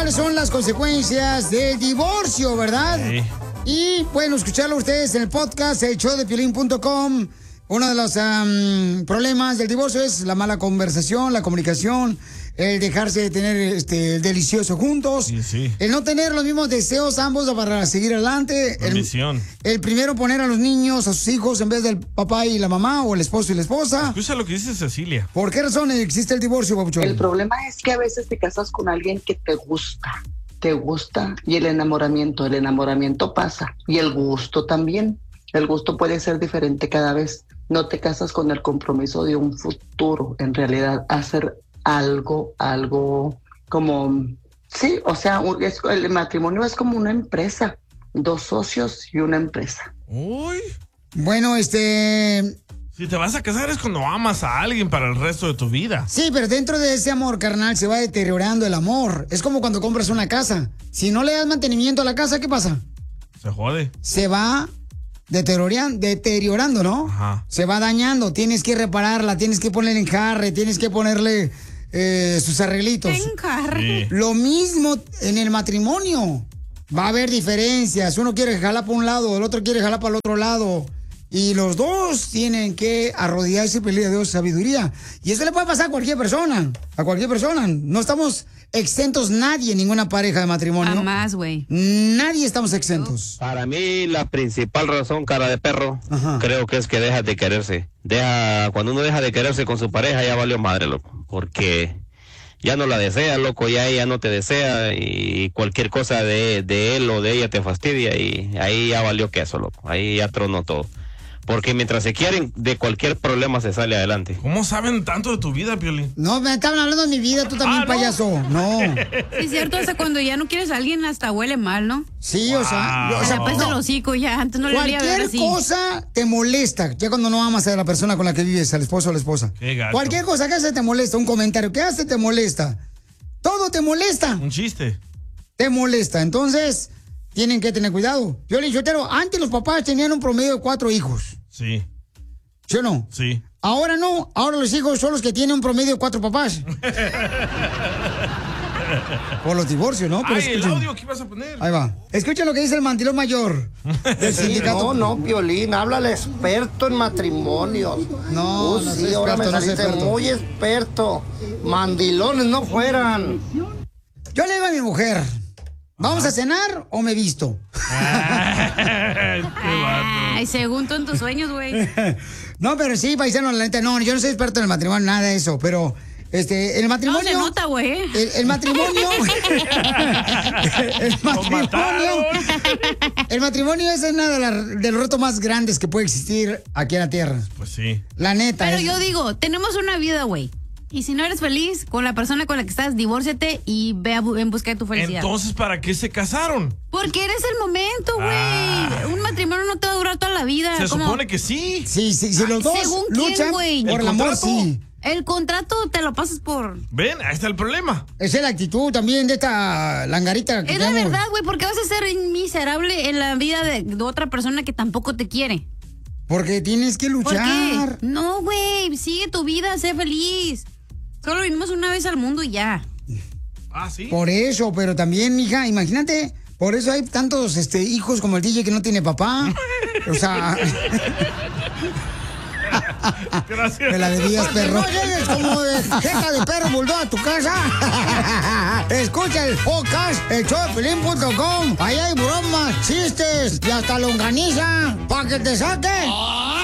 cuáles son las consecuencias del divorcio, ¿verdad? Sí. Y pueden escucharlo ustedes en el podcast, el showdepiolín.com. Uno de los problemas del divorcio es la mala conversación, la comunicación, el dejarse de tener el delicioso juntos, Sí. el no tener los mismos deseos ambos para seguir adelante, el primero poner a los niños, a sus hijos, en vez del papá y la mamá, o el esposo y la esposa. Escucha lo que dice Cecilia. ¿Por qué razón existe el divorcio, papuchón? El problema es que a veces te casas con alguien que te gusta, y el enamoramiento pasa, y el gusto también. El gusto puede ser diferente cada vez. No te casas con el compromiso de un futuro, en realidad hacer algo como, sí, o sea, el matrimonio es como una empresa, 2 socios y una empresa. Uy. Bueno, Si te vas a casar es cuando amas a alguien para el resto de tu vida. Sí, pero dentro de ese amor, carnal, se va deteriorando el amor. Es como cuando compras una casa. Si no le das mantenimiento a la casa, ¿qué pasa? Se jode. Se va deteriorando, ¿no? Ajá. Se va dañando. Tienes que repararla, tienes que ponerle enjarre, tienes que ponerle sus arreglitos. Enjarre. Sí. Lo mismo en el matrimonio. Va a haber diferencias. Uno quiere jalar para un lado, el otro quiere jalar para el otro lado. Y los dos tienen que arrodillarse y pedirle a Dios sabiduría. Y eso le puede pasar a cualquier persona. A cualquier persona. No estamos exentos nadie, ninguna pareja de matrimonio. Jamás, güey. Nadie estamos exentos. Para mí, la principal razón, cara de perro, Ajá. creo que es que deja de quererse. Cuando uno deja de quererse con su pareja, ya valió madre, loco. Porque ya no la desea, loco, ya ella no te desea y cualquier cosa de él o de ella te fastidia y ahí ya valió queso, loco. Ahí ya tronó todo. Porque mientras se quieren, de cualquier problema se sale adelante. ¿Cómo saben tanto de tu vida, Piolín? No, me estaban hablando de mi vida, tú también, ¿no? payaso. No. Sí, es cierto, o sea, cuando ya no quieres a alguien hasta huele mal, ¿no? Sí, o sea, Se apesta el hocico ya, antes no le olía ver cualquier así. cosa te molesta, ya cuando no amas a la persona con la que vives, al esposo o a la esposa. Qué gacho. Cualquier cosa que hace te molesta, un comentario que hace te molesta. Todo te molesta. Un chiste. Te molesta, entonces tienen que tener cuidado. Yo le dije, antes los papás tenían un promedio de 4 hijos. Sí. ¿Sí o no? Sí. Ahora no, ahora los hijos son los que tienen un promedio de 4 papás. Por los divorcios, ¿no? Pero Ay, el audio que ibas a poner. Ahí va. Escucha lo que dice el mandilón mayor del sindicato. No, Piolín, habla al experto en matrimonios. No, no soy sí, ahora me experto, no soy saliste experto. muy experto. Mandilones no fueran. Yo le digo a mi mujer, ¿vamos a cenar o me visto? Ay, según tú en tus sueños, güey. No, pero sí, paisano, la neta, no, yo no soy experto en el matrimonio, nada de eso, pero el matrimonio. No se nota, güey. El matrimonio. El matrimonio es una de los retos más grandes que puede existir aquí en la tierra. Pues sí. La neta. Pero yo digo, tenemos una vida, güey. Y si no eres feliz con la persona con la que estás, divórciate y ve en busca de tu felicidad. Entonces, ¿para qué se casaron? Porque eres el momento, güey. Un matrimonio no te va a durar toda la vida. Se supone que sí. Sí, los dos ¿según luchan quién, güey? por el amor, sí. El contrato te lo pasas por... Ven, ahí está el problema. Esa es la actitud también de esta langarita que Es la tenemos. verdad, güey, porque vas a ser miserable en la vida de otra persona que tampoco te quiere. Porque tienes que ¿Por luchar. qué? No, güey, sigue tu vida, sé feliz. Solo vivimos una vez al mundo y ya. Ah, sí. Por eso, pero también, mija, imagínate, por eso hay tantos hijos como el DJ que no tiene papá. O sea... Gracias. Me la debías, Porque perro. no llegues como de jeca de perro bulldog a tu casa. Escucha el podcast, el showdepiolín.com. Ahí hay bromas, chistes y hasta longaniza para que te saquen.